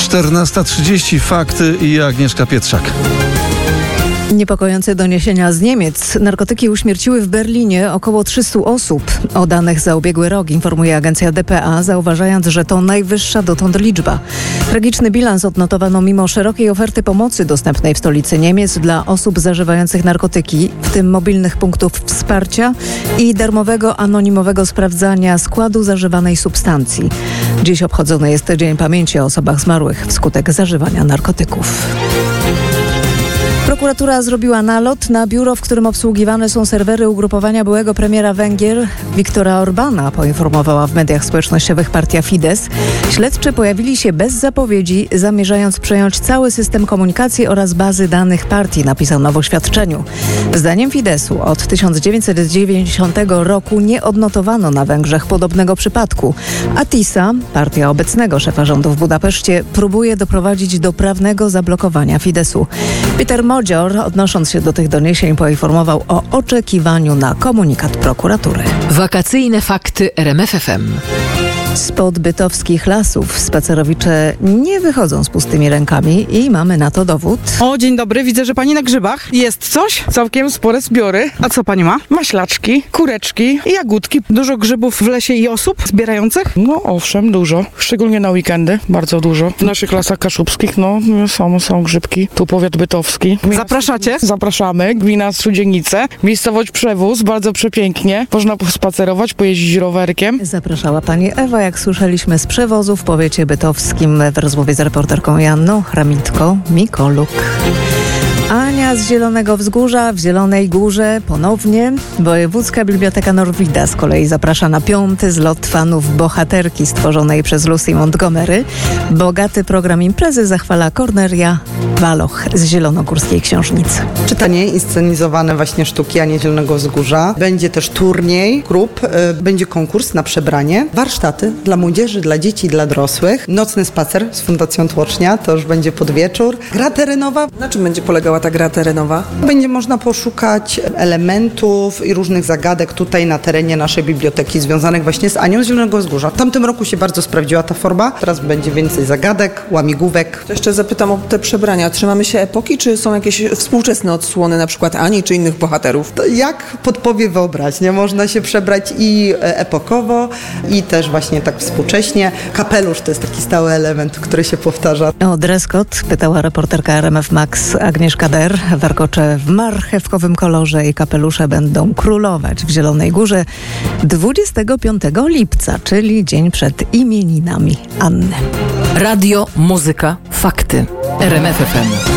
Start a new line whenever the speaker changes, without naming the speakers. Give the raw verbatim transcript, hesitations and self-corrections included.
czternasta trzydzieści, fakty i Agnieszka Pietrzak.
Niepokojące doniesienia z Niemiec. Narkotyki uśmierciły w Berlinie około trzystu osób. O danych za ubiegły rok informuje agencja D P A, zauważając, że to najwyższa dotąd liczba. Tragiczny bilans odnotowano mimo szerokiej oferty pomocy dostępnej w stolicy Niemiec dla osób zażywających narkotyki, w tym mobilnych punktów wsparcia i darmowego anonimowego sprawdzania składu zażywanej substancji. Dziś obchodzony jest Dzień Pamięci o osobach zmarłych wskutek zażywania narkotyków. Prokuratura zrobiła nalot na biuro, w którym obsługiwane są serwery ugrupowania byłego premiera Węgier Viktora Orbana, poinformowała w mediach społecznościowych partia Fidesz. Śledczy pojawili się bez zapowiedzi, zamierzając przejąć cały system komunikacji oraz bazy danych partii, napisano w oświadczeniu. Zdaniem Fideszu od tysiąc dziewięćset dziewięćdziesiątego roku nie odnotowano na Węgrzech podobnego przypadku, a TISA, partia obecnego szefa rządu w Budapeszcie, próbuje doprowadzić do prawnego zablokowania Fideszu. Peter Modzior, odnosząc się do tych doniesień, poinformował o oczekiwaniu na komunikat prokuratury.
Wakacyjne fakty R M F F M.
Spod bytowskich lasów spacerowicze nie wychodzą z pustymi rękami i mamy na to dowód.
O, dzień dobry, widzę, że pani na grzybach. Jest coś? Całkiem spore zbiory. A co pani ma? Maślaczki, kureczki, jagódki. Dużo grzybów w lesie i osób zbierających? No owszem, dużo. Szczególnie na weekendy, bardzo dużo. W naszych lasach kaszubskich, no są, są grzybki. Tu powiat bytowski. Gmina Zapraszacie? Zapraszamy. Gmina Strudzienice. Miejscowość Przewóz, bardzo przepięknie. Można pospacerować, pojeździć rowerkiem.
Zapraszała pani Ewa, jak słyszeliśmy, z Przewozu w powiecie bytowskim w rozmowie z reporterką Janną Hramitko-Mikoluk. Ania z Zielonego Wzgórza w Zielonej Górze ponownie. Wojewódzka Biblioteka Norwida z kolei zaprasza na piąty zlot fanów bohaterki stworzonej przez Lucy Montgomery. Bogaty program imprezy zachwala Kornelia Waloch z Zielonogórskiej Książnicy.
Czytanie, inscenizowane właśnie sztuki Ani Zielonego Wzgórza. Będzie też turniej grup, będzie konkurs na przebranie, warsztaty dla młodzieży, dla dzieci, dla dorosłych. Nocny spacer z Fundacją Tłocznia, to już będzie pod wieczór. Gra terenowa.
Na czym będzie polegała ta gra terenowa?
Będzie można poszukać elementów i różnych zagadek tutaj na terenie naszej biblioteki związanych właśnie z Anią z Zielonego Wzgórza. W tamtym roku się bardzo sprawdziła ta forma. Teraz będzie więcej zagadek, łamigłówek.
To jeszcze zapytam o te przebrania. Trzymamy się epoki, czy są jakieś współczesne odsłony, na przykład Ani czy innych bohaterów?
To jak podpowie wyobraźnia. Można się przebrać i epokowo, i też właśnie tak współcześnie. Kapelusz to jest taki stały element, który się powtarza.
O dress code pytała reporterka R M F Max Agnieszka Der. Warkocze w marchewkowym kolorze i kapelusze będą królować w Zielonej Górze dwudziestego piątego lipca, czyli dzień przed imieninami Anny.
Radio, muzyka, fakty. R M F F M.